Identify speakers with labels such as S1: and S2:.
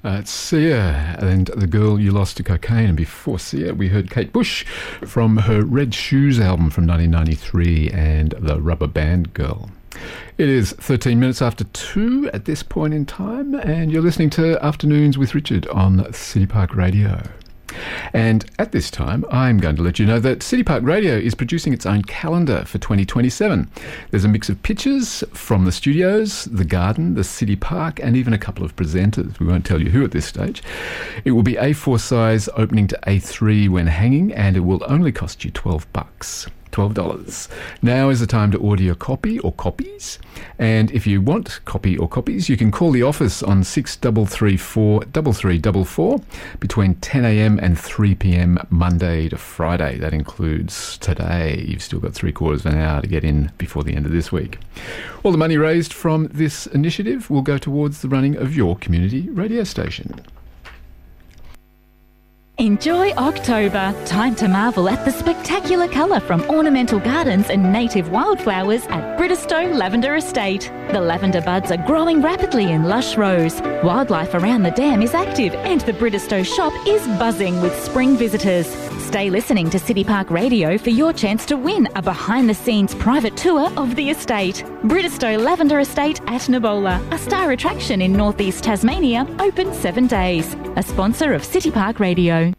S1: It's Sia and The Girl You Lost to Cocaine. And before Sia, we heard Kate Bush from her Red Shoes album from 1993 and The Rubber Band Girl. It is 13 minutes after 2 at this point in time, and you're listening to Afternoons with Richard on City Park Radio. And at this time, I'm going to let you know that City Park Radio is producing its own calendar for 2027. There's a mix of pictures from the studios, the garden, the city park, and even a couple of presenters. We won't tell you who at this stage. It will be A4 size, opening to A3 when hanging, and it will only cost you $12. Now is the time to order your copy or copies. And if you want copy or copies, you can call the office on 6334 3344 between 10 a.m. and 3 p.m. Monday to Friday. That includes today. You've still got 3/4 of an hour to get in before the end of this week. All the money raised from this initiative will go towards the running of your community radio station.
S2: Enjoy October. Time to marvel at the spectacular colour from ornamental gardens and native wildflowers at Bridestow Lavender Estate. The lavender buds are growing rapidly in lush rows. Wildlife around the dam is active and the Bridestow shop is buzzing with spring visitors. Stay listening to City Park Radio for your chance to win a behind-the-scenes private tour of the estate. Bridestow Lavender Estate at Nabola, a star attraction in northeast Tasmania, open 7 days. A sponsor of City Park Radio.